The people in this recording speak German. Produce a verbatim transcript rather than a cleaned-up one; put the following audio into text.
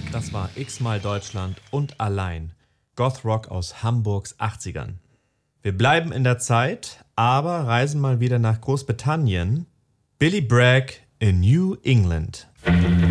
Das war X-mal Deutschland und Allein. Goth-Rock aus Hamburgs achtzigern. Wir bleiben in der Zeit, aber reisen mal wieder nach Großbritannien. Billy Bragg in New England.